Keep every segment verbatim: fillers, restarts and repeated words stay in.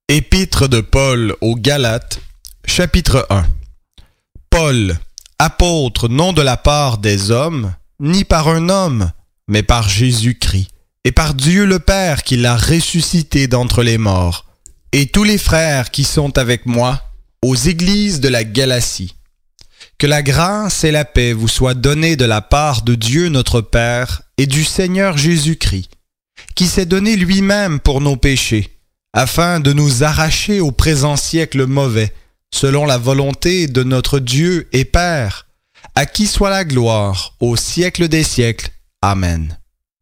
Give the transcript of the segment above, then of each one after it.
Épître de Paul aux Galates, chapitre un. Paul, apôtre non de la part des hommes, ni par un homme, mais par Jésus-Christ, et par Dieu le Père qui l'a ressuscité d'entre les morts, et tous les frères qui sont avec moi, aux églises de la Galatie. Que la grâce et la paix vous soient données de la part de Dieu notre Père et du Seigneur Jésus-Christ, qui s'est donné lui-même pour nos péchés, afin de nous arracher au présent siècle mauvais, selon la volonté de notre Dieu et Père, à qui soit la gloire au siècle des siècles. Amen.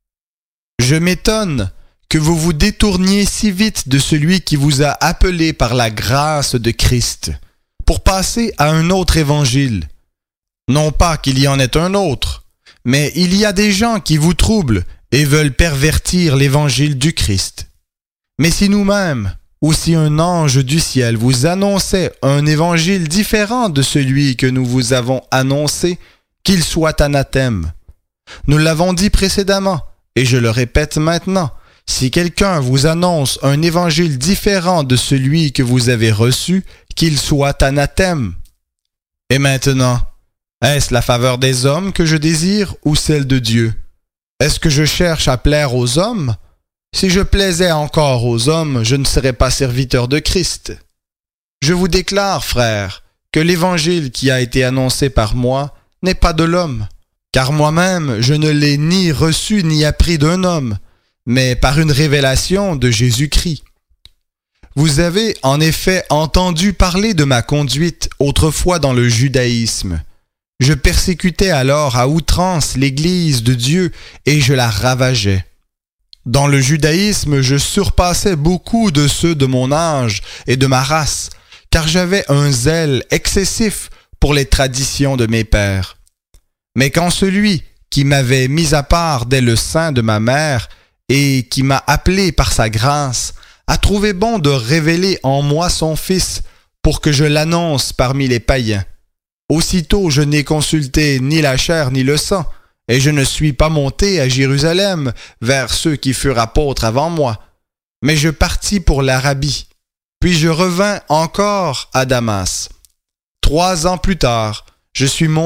Je m'étonne que vous vous détourniez si vite de celui qui vous a appelé par la grâce de Christ, pour passer à un autre évangile. Non pas qu'il y en ait un autre, mais il y a des gens qui vous troublent et veulent pervertir l'évangile du Christ. Mais si nous-mêmes, ou si un ange du ciel vous annonçait un évangile différent de celui que nous vous avons annoncé, qu'il soit anathème. Nous l'avons dit précédemment, et je le répète maintenant, si quelqu'un vous annonce un évangile différent de celui que vous avez reçu, qu'il soit anathème. Et maintenant, est-ce la faveur des hommes que je désire ou celle de Dieu? Est-ce que je cherche à plaire aux hommes? Si je plaisais encore aux hommes, je ne serais pas serviteur de Christ. Je vous déclare, frères, que l'évangile qui a été annoncé par moi n'est pas de l'homme, car moi-même je ne l'ai ni reçu ni appris d'un homme, mais par une révélation de Jésus-Christ. Vous avez en effet entendu parler de ma conduite autrefois dans le judaïsme. Je persécutais alors à outrance l'Église de Dieu et je la ravageais. Dans le judaïsme, je surpassais beaucoup de ceux de mon âge et de ma race, car j'avais un zèle excessif pour les traditions de mes pères. Mais quand celui qui m'avait mis à part dès le sein de ma mère et qui m'a appelé par sa grâce, a trouvé bon de révéler en moi son Fils pour que je l'annonce parmi les païens. Aussitôt je n'ai consulté ni la chair ni le sang, et je ne suis pas monté à Jérusalem vers ceux qui furent apôtres avant moi, mais je partis pour l'Arabie, puis je revins encore à Damas. Trois ans plus tard, je suis monté